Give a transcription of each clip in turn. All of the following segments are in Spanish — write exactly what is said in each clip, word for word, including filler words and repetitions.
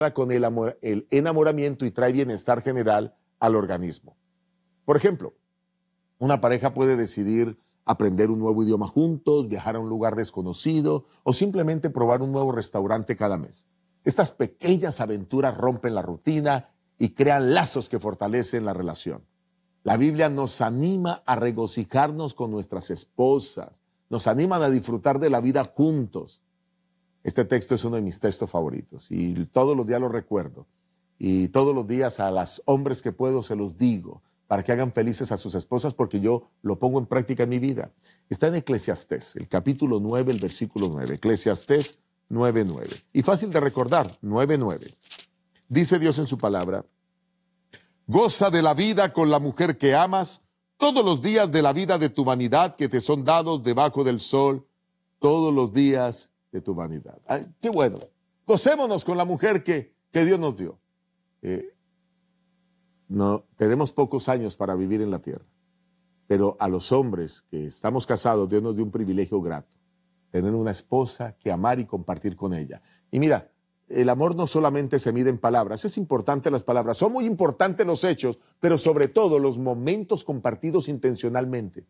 con el, amor, el enamoramiento y trae bienestar general al organismo. Por ejemplo, una pareja puede decidir aprender un nuevo idioma juntos, viajar a un lugar desconocido o simplemente probar un nuevo restaurante cada mes. Estas pequeñas aventuras rompen la rutina y crean lazos que fortalecen la relación. La Biblia nos anima a regocijarnos con nuestras esposas, nos animan a disfrutar de la vida juntos. Este texto es uno de mis textos favoritos y todos los días lo recuerdo. Y todos los días a los hombres que puedo se los digo para que hagan felices a sus esposas porque yo lo pongo en práctica en mi vida. Está en Eclesiastés, el capítulo nueve, el versículo nueve. Eclesiastés nueve nueve. Y fácil de recordar, nueve nueve. Dice Dios en su palabra: goza de la vida con la mujer que amas todos los días de la vida de tu vanidad que te son dados debajo del sol, todos los días de tu vanidad. Ay, qué bueno. Gocémonos con la mujer que, que Dios nos dio. Eh, no, tenemos pocos años para vivir en la tierra, pero a los hombres que estamos casados, Dios nos dio un privilegio grato, tener una esposa que amar y compartir con ella. Y mira, el amor no solamente se mide en palabras, es importante las palabras, son muy importantes los hechos, pero sobre todo los momentos compartidos intencionalmente.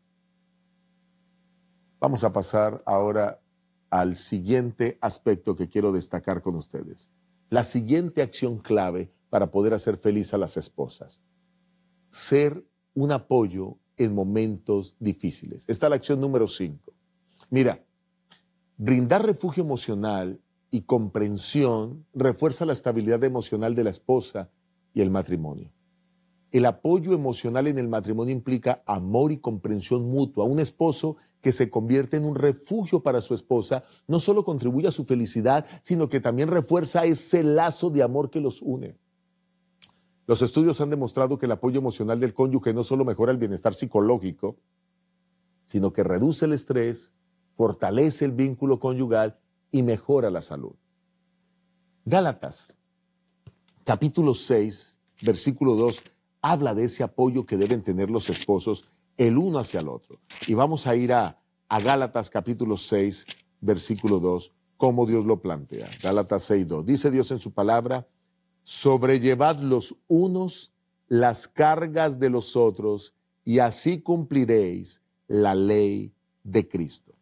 Vamos a pasar ahora al siguiente aspecto que quiero destacar con ustedes. La siguiente acción clave para poder hacer feliz a las esposas. Ser un apoyo en momentos difíciles. Esta es la acción número cinco. Mira, brindar refugio emocional y comprensión refuerza la estabilidad emocional de la esposa y el matrimonio. El apoyo emocional en el matrimonio implica amor y comprensión mutua. Un esposo que se convierte en un refugio para su esposa no solo contribuye a su felicidad, sino que también refuerza ese lazo de amor que los une. Los estudios han demostrado que el apoyo emocional del cónyuge no solo mejora el bienestar psicológico, sino que reduce el estrés, fortalece el vínculo conyugal y mejora la salud. Gálatas, capítulo seis, versículo dos, habla de ese apoyo que deben tener los esposos el uno hacia el otro. Y vamos a ir a, a Gálatas capítulo seis, versículo dos, como Dios lo plantea. Gálatas seis, dos. Dice Dios en su palabra: sobrellevad los unos las cargas de los otros y así cumpliréis la ley de Cristo.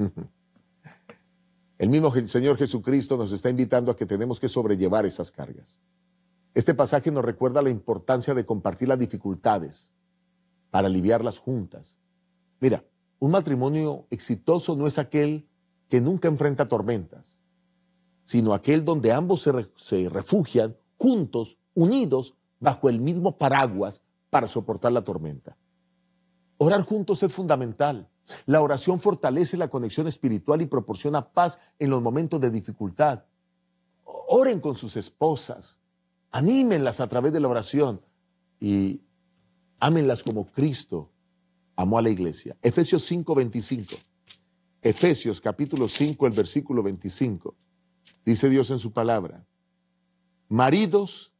El mismo Señor Jesucristo nos está invitando a que tenemos que sobrellevar esas cargas. Este pasaje nos recuerda la importancia de compartir las dificultades para aliviarlas juntas. Mira, un matrimonio exitoso no es aquel que nunca enfrenta tormentas, sino aquel donde ambos se, re- se refugian juntos, unidos, bajo el mismo paraguas para soportar la tormenta. Orar juntos es fundamental. La oración fortalece la conexión espiritual y proporciona paz en los momentos de dificultad. Oren con sus esposas. Anímenlas a través de la oración y ámenlas como Cristo amó a la iglesia. Efesios cinco, veinticinco. Efesios capítulo cinco, el versículo veinticinco. Dice Dios en su palabra: maridos,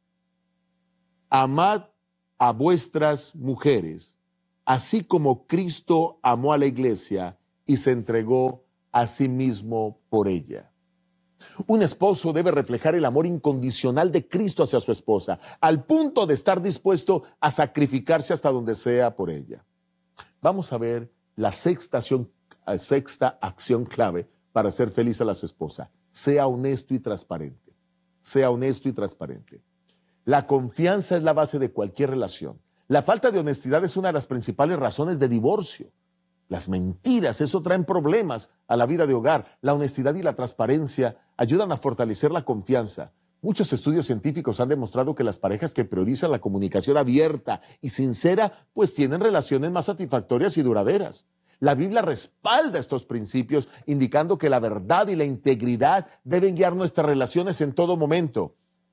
amad a vuestras mujeres, así como Cristo amó a la iglesia y se entregó a sí mismo por ella. Un esposo debe reflejar el amor incondicional de Cristo hacia su esposa, al punto de estar dispuesto a sacrificarse hasta donde sea por ella. Vamos a ver la sexta acción, sexta acción clave para hacer feliz a las esposas. Sea honesto y transparente. Sea honesto y transparente. La confianza es la base de cualquier relación. La falta de honestidad es una de las principales razones de divorcio. Las mentiras, eso traen problemas a la vida de hogar. La honestidad y la transparencia ayudan a fortalecer la confianza. Muchos estudios científicos han demostrado que las parejas que priorizan la comunicación abierta y sincera, pues tienen relaciones más satisfactorias y duraderas. La Biblia respalda estos principios, indicando que la verdad y la integridad deben guiar nuestras relaciones en todo momento.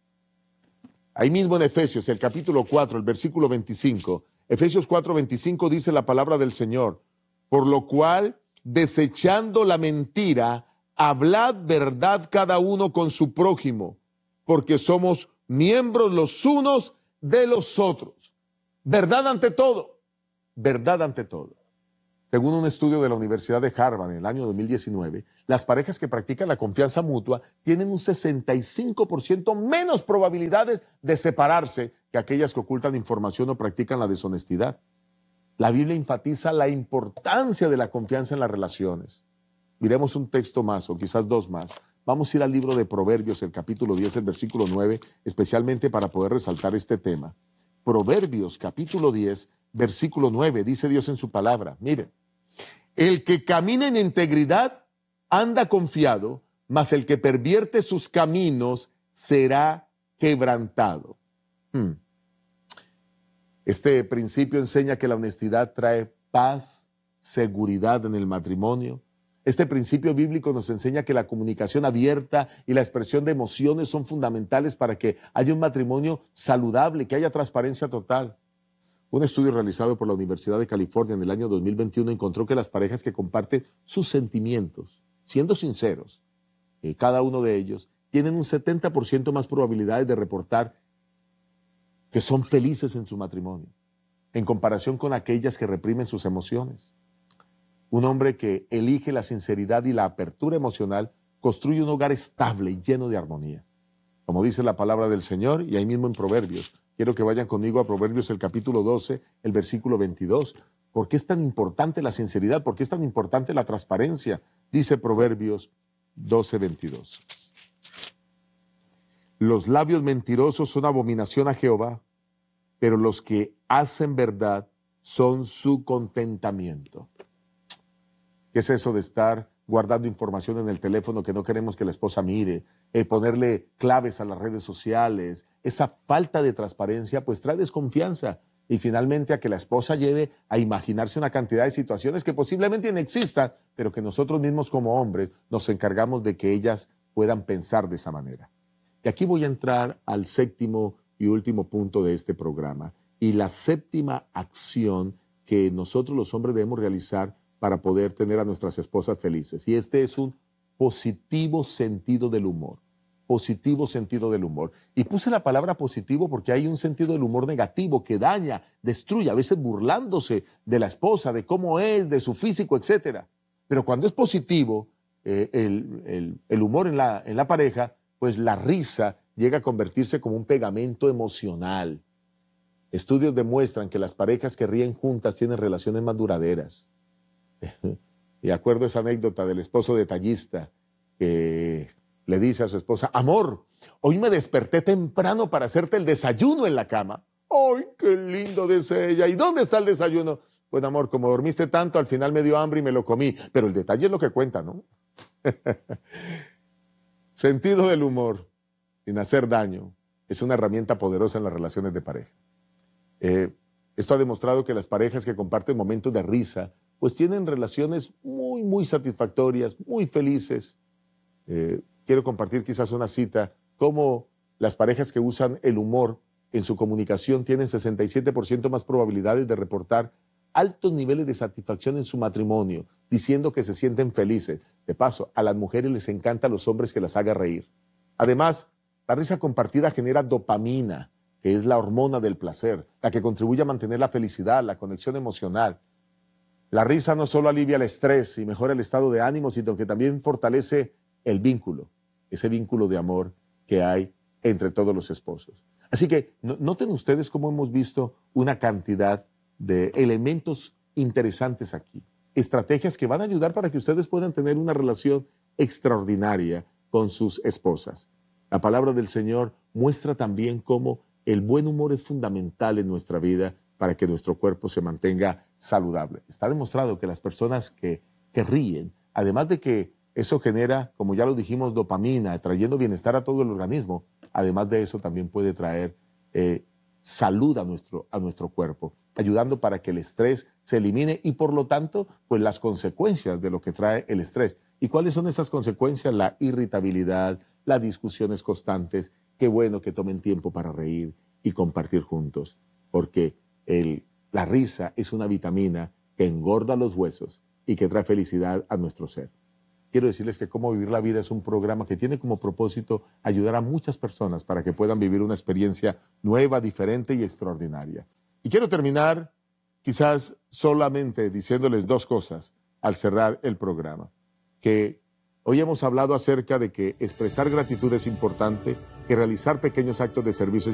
Ahí mismo en Efesios, el capítulo cuatro, el versículo veinticinco, Efesios cuatro, veinticinco dice la palabra del Señor: por lo cual, desechando la mentira, hablad verdad cada uno con su prójimo, porque somos miembros los unos de los otros. Verdad ante todo, verdad ante todo. Según un estudio de la Universidad de Harvard en el año dos mil diecinueve, las parejas que practican la confianza mutua tienen un sesenta y cinco por ciento menos probabilidades de separarse que aquellas que ocultan información o practican la deshonestidad. La Biblia enfatiza la importancia de la confianza en las relaciones. Miremos un texto más, o quizás dos más. Vamos a ir al libro de Proverbios, el capítulo diez, el versículo nueve, especialmente para poder resaltar este tema. Proverbios, capítulo diez, versículo nueve, dice Dios en su palabra. Miren, el que camina en integridad anda confiado, mas el que pervierte sus caminos será quebrantado. Hmm. Este principio enseña que la honestidad trae paz, seguridad en el matrimonio. Este principio bíblico nos enseña que la comunicación abierta y la expresión de emociones son fundamentales para que haya un matrimonio saludable, que haya transparencia total. Un estudio realizado por la Universidad de California en el año dos mil veintiuno encontró que las parejas que comparten sus sentimientos, siendo sinceros, eh, cada uno de ellos, tienen un setenta por ciento más probabilidades de reportar que son felices en su matrimonio, en comparación con aquellas que reprimen sus emociones. Un hombre que elige la sinceridad y la apertura emocional construye un hogar estable y lleno de armonía. Como dice la palabra del Señor, y ahí mismo en Proverbios, quiero que vayan conmigo a Proverbios el capítulo doce, el versículo veintidós. ¿Por qué es tan importante la sinceridad? ¿Por qué es tan importante la transparencia? Dice Proverbios doce, veintidós. Los labios mentirosos son abominación a Jehová, pero los que hacen verdad son su contentamiento. ¿Qué es eso de estar guardando información en el teléfono que no queremos que la esposa mire, eh, ponerle claves a las redes sociales? Esa falta de transparencia pues trae desconfianza y finalmente a que la esposa lleve a imaginarse una cantidad de situaciones que posiblemente no existan, pero que nosotros mismos como hombres nos encargamos de que ellas puedan pensar de esa manera. Y aquí voy a entrar al séptimo y último punto de este programa y la séptima acción que nosotros los hombres debemos realizar para poder tener a nuestras esposas felices. Y este es un positivo sentido del humor. Positivo sentido del humor. Y puse la palabra positivo porque hay un sentido del humor negativo que daña, destruye, a veces burlándose de la esposa, de cómo es, de su físico, etcétera. Pero cuando es positivo, eh, el, el, el humor en la, en la pareja, pues la risa llega a convertirse como un pegamento emocional. Estudios demuestran que las parejas que ríen juntas tienen relaciones más duraderas. Y acuerdo esa anécdota del esposo detallista que le dice a su esposa: amor, hoy me desperté temprano para hacerte el desayuno en la cama. ¡Ay, qué lindo! Dice ella. ¿Y dónde está el desayuno? Pues amor, como dormiste tanto, al final me dio hambre y me lo comí. Pero el detalle es lo que cuenta, ¿no? Sentido del humor, sin hacer daño, es una herramienta poderosa en las relaciones de pareja. Eh, esto ha demostrado que las parejas que comparten momentos de risa pues tienen relaciones muy, muy satisfactorias, muy felices. Eh, quiero compartir quizás una cita, cómo las parejas que usan el humor en su comunicación tienen sesenta y siete por ciento más probabilidades de reportar altos niveles de satisfacción en su matrimonio, diciendo que se sienten felices. De paso, a las mujeres les encanta a los hombres que las haga reír. Además, la risa compartida genera dopamina, que es la hormona del placer, la que contribuye a mantener la felicidad, la conexión emocional. La risa no solo alivia el estrés y mejora el estado de ánimo, sino que también fortalece el vínculo, ese vínculo de amor que hay entre todos los esposos. Así que noten ustedes cómo hemos visto una cantidad de elementos interesantes aquí, estrategias que van a ayudar para que ustedes puedan tener una relación extraordinaria con sus esposas. La palabra del Señor muestra también cómo el buen humor es fundamental en nuestra vida para que nuestro cuerpo se mantenga saludable. Está demostrado que las personas que, que ríen, además de que eso genera, como ya lo dijimos, dopamina, trayendo bienestar a todo el organismo, además de eso también puede traer eh, salud a nuestro, a nuestro cuerpo, ayudando para que el estrés se elimine y por lo tanto, pues las consecuencias de lo que trae el estrés. ¿Y cuáles son esas consecuencias? La irritabilidad, las discusiones constantes. Qué bueno que tomen tiempo para reír y compartir juntos, porque el, la risa es una vitamina que engorda los huesos y que trae felicidad a nuestro ser. Quiero decirles que Cómo Vivir la Vida es un programa que tiene como propósito ayudar a muchas personas para que puedan vivir una experiencia nueva, diferente y extraordinaria. Y quiero terminar quizás solamente diciéndoles dos cosas al cerrar el programa. Que hoy hemos hablado acerca de que expresar gratitud es importante, que realizar pequeños actos de servicio es